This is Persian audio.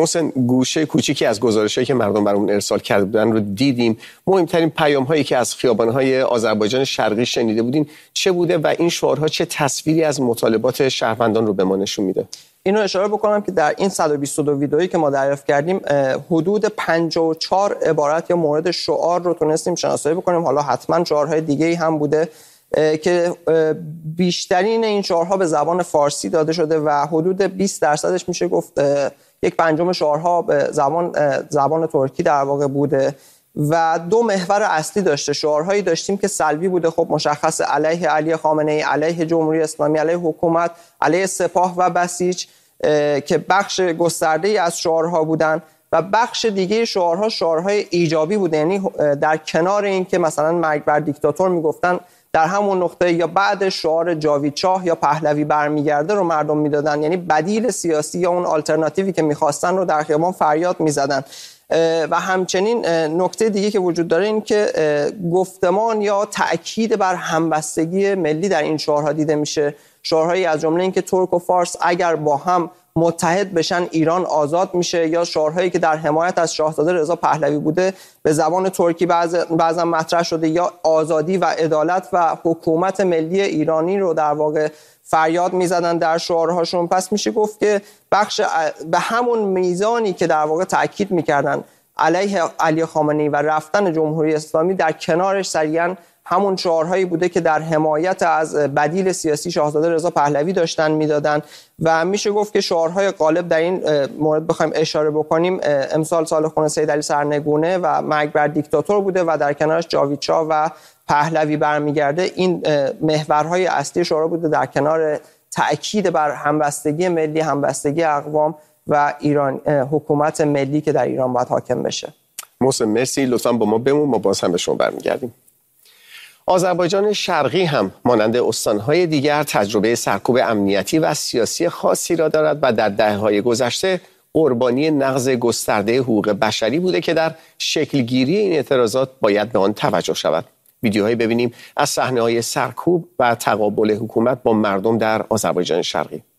محسن، گوشه کوچیکی از گزارش‌هایی که مردم برامون ارسال کرده بودن رو دیدیم. مهمترین پیام‌هایی که از خیابان‌های آذربایجان شرقی شنیده بودین چه بوده و این شعارها چه تصویری از مطالبات شهروندان رو به ما نشون میده؟ اینو اشاره بکنم که در این 122 ویدئویی که ما دریافت کردیم حدود 54 عبارت یا مورد شعار رو تونستیم شناسایی بکنیم. حالا حتما شعارهای دیگه‌ای هم بوده که بیشترین این شعارها به زبان فارسی داده شده و حدود 20% میشه گفت یک پنجم شعارها به زبان ترکی در واقع بوده و دو محور اصلی داشته. شعارهایی داشتیم که سلبی بوده، خب مشخص، علیه علی خامنه‌ای، علیه جمهوری اسلامی، علیه حکومت، علیه سپاه و بسیج که بخش گسترده‌ای از شعارها بودن و بخش دیگه شعارها شعارهای ایجابی بوده. یعنی در کنار این که مثلا مرگ بر دیکتاتور میگفتن، در همون نقطه یا بعد شعار جاوید شاه یا پهلوی برمیگرده رو مردم میدادن، یعنی بدیل سیاسی یا اون آلترناتیوی که میخواستن رو در خیابان فریاد میزدن. و همچنین نکته دیگه که وجود داره این که گفتمان یا تأکید بر همبستگی ملی در این شعارها دیده میشه. شعارهایی از جمله این که ترک و فارس اگر با هم متحد بشن ایران آزاد میشه، یا شعارهایی که در حمایت از شاهزاده رضا پهلوی بوده به زبان ترکی بعضا مطرح شده، یا آزادی و عدالت و حکومت ملی ایرانی رو در واقع فریاد میزدن در شعارهاشون. پس میشه گفت که بخش به همون میزانی که در واقع تاکید میکردن علیه علی خامنه‌ای و رفتن جمهوری اسلامی، در کنارش سریعا همون شعارهایی بوده که در حمایت از بدیل سیاسی شاهزاده رضا پهلوی داشتن میدادن و میشه گفت که شعارهای غالب در این مورد بخوایم اشاره بکنیم امسال سال خون سید علی سرنگونه و مرگ بر دیکتاتور بوده و در کنارش جاوید شاه و پهلوی برمیگرده. این محورهای اصلی شعارها بوده در کنار تأکید بر همبستگی ملی، همبستگی اقوام و ایران، حکومت ملی که در ایران باید حاکم بشه. محسن مرسی، لطفاً با ما بمون، ما باز هم به شما برمیگردیم. آذربایجان شرقی هم مانند استانهای دیگر تجربه سرکوب امنیتی و سیاسی خاصی را دارد و در دهه‌های گذشته قربانی نقض گسترده حقوق بشری بوده که در شکلگیری این اعتراضات باید به آن توجه شود. ویدیوهایی ببینیم از صحنه‌های سرکوب و تقابل حکومت با مردم در آذربایجان شرقی.